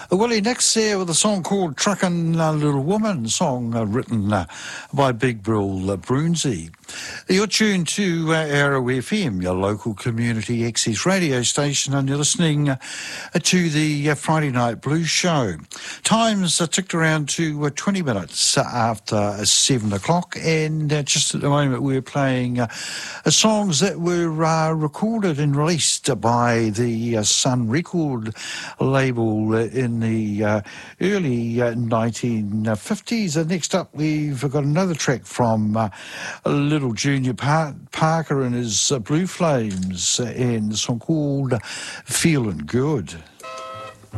Willie Nix there with a song called Truckin' Little Woman, song written by Big Brill Brunsey. You're tuned to Arrow FM, your local community access radio station, and you're listening to the Friday Night Blues Show. Time's ticked around to 20 minutes after 7 o'clock, and just at the moment we're playing songs that were recorded and released by the Sun Record label in the early 1950s. And next up we've got another track from Little Junior Parker and his Blue Flames, and a song called Feelin' Good.